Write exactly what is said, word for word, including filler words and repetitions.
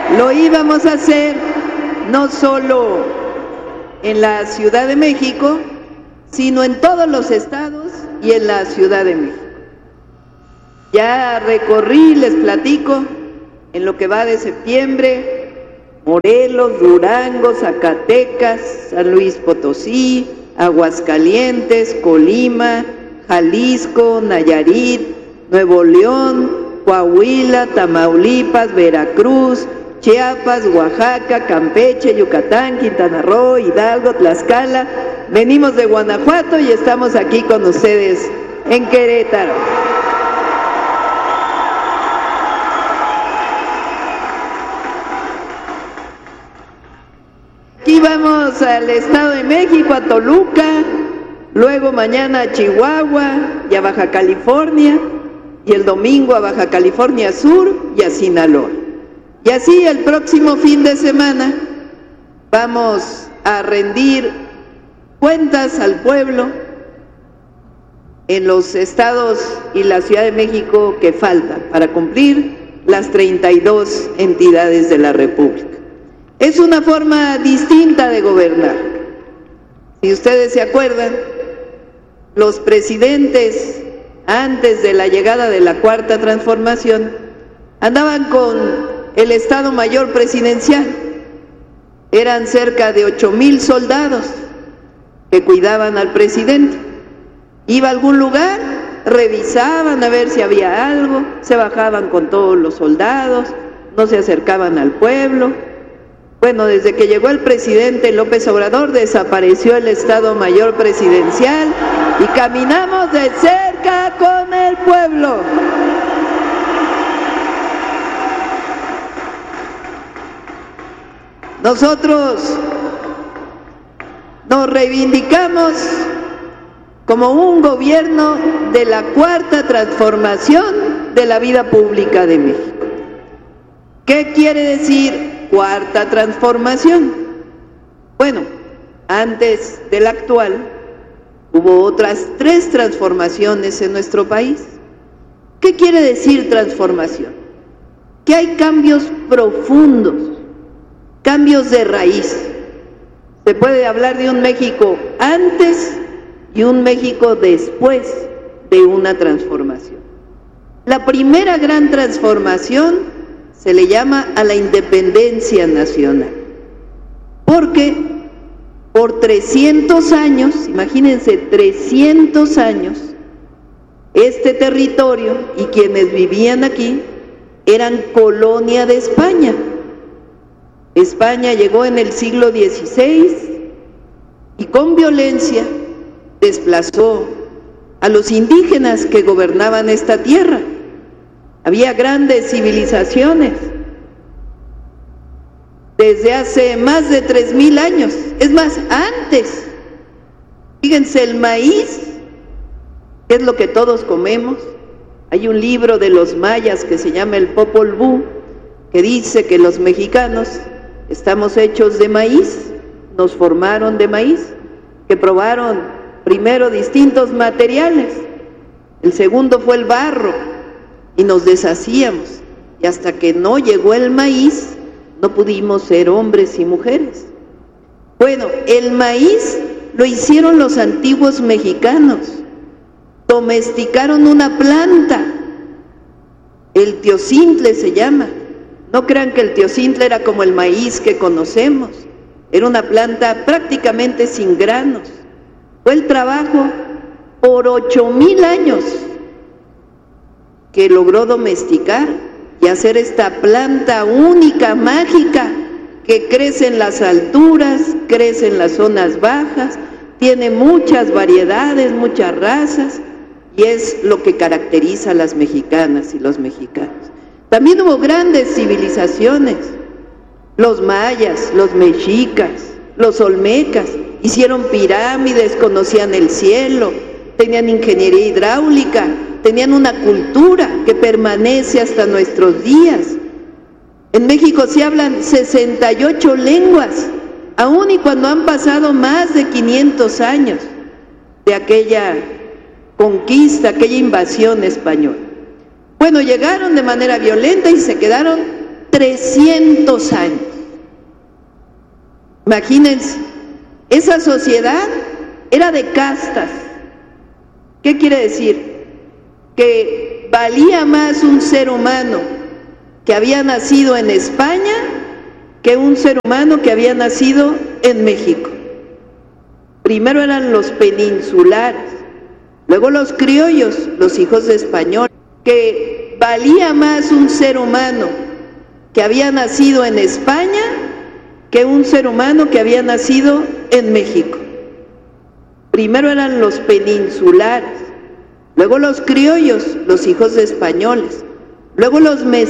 Lo íbamos a hacer no solo en la Ciudad de México, sino en todos los estados y en la Ciudad de México. Ya recorrí, les platico, en lo que va de septiembre, Morelos, Durango, Zacatecas, San Luis Potosí, Aguascalientes, Colima, Jalisco, Nayarit, Nuevo León, Coahuila, Tamaulipas, Veracruz, Chiapas, Oaxaca, Campeche, Yucatán, Quintana Roo, Hidalgo, Tlaxcala. Venimos de Guanajuato y estamos aquí con ustedes en Querétaro. Aquí vamos al Estado de México, a Toluca, luego mañana a Chihuahua y a Baja California, y el domingo a Baja California Sur y a Sinaloa. Y así el próximo fin de semana vamos a rendir cuentas al pueblo en los estados y la Ciudad de México que faltan para cumplir las treinta y dos entidades de la República. Es una forma distinta de gobernar. Si ustedes se acuerdan, los presidentes antes de la llegada de la Cuarta Transformación andaban con el Estado Mayor Presidencial. Eran cerca de ocho mil soldados que cuidaban al presidente. Iba a algún lugar, revisaban a ver si había algo, se bajaban con todos los soldados, no se acercaban al pueblo. Bueno, desde que llegó el presidente López Obrador, desapareció el Estado Mayor Presidencial y caminamos de cerca con el pueblo. Nosotros nos reivindicamos como un gobierno de la Cuarta Transformación de la vida pública de México. ¿Qué quiere decir Cuarta Transformación? Bueno, antes de la actual hubo otras tres transformaciones en nuestro país. ¿Qué quiere decir transformación? Que hay cambios profundos, cambios de raíz. Se puede hablar de un México antes y un México después de una transformación. La primera gran transformación se le llama a la independencia nacional, porque por trescientos años, imagínense, trescientos años, este territorio y quienes vivían aquí eran colonia de España. España llegó en el siglo dieciséis y con violencia desplazó a los indígenas que gobernaban esta tierra. Había grandes civilizaciones desde hace más de tres mil años, es más, antes. Fíjense, el maíz, que es lo que todos comemos. Hay un libro de los mayas que se llama el Popol Vuh, que dice que los mexicanos estamos hechos de maíz, nos formaron de maíz, que probaron primero distintos materiales, el segundo fue el barro, y nos deshacíamos, y hasta que no llegó el maíz, no pudimos ser hombres y mujeres. Bueno, el maíz lo hicieron los antiguos mexicanos, domesticaron una planta, el teocintle se llama. No crean que el teocintle era como el maíz que conocemos, era una planta prácticamente sin granos. Fue el trabajo por ocho mil años que logró domesticar y hacer esta planta única, mágica, que crece en las alturas, crece en las zonas bajas, tiene muchas variedades, muchas razas, y es lo que caracteriza a las mexicanas y los mexicanos. También hubo grandes civilizaciones, los mayas, los mexicas, los olmecas, hicieron pirámides, conocían el cielo, tenían ingeniería hidráulica, tenían una cultura que permanece hasta nuestros días. En México se hablan sesenta y ocho lenguas, aun y cuando han pasado más de quinientos años de aquella conquista, aquella invasión española. Bueno, llegaron de manera violenta y se quedaron trescientos años. Imagínense, esa sociedad era de castas. ¿Qué quiere decir? Que valía más un ser humano que había nacido en España que un ser humano que había nacido en México. Primero eran los peninsulares, luego los criollos, los hijos de españoles, que valía más un ser humano que había nacido en España que un ser humano que había nacido en México. Primero eran los peninsulares, luego los criollos, los hijos de españoles, luego los mestizos,